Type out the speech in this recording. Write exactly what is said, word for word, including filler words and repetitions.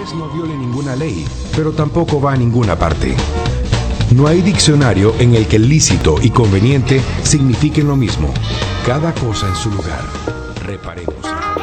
vez no viole ninguna ley, pero tampoco va a ninguna parte. No hay diccionario en el que lícito y conveniente signifiquen lo mismo. Cada cosa en su lugar. Reparemos.